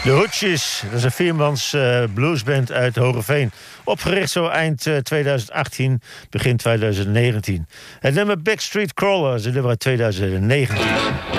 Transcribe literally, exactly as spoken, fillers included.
De Hoochies, dat is een viermans uh, bluesband uit Hoogeveen. Opgericht zo eind uh, twintig achttien, begin twintig negentien. Het nummer Backstreet Crawler is een nummer uit twintig negentien.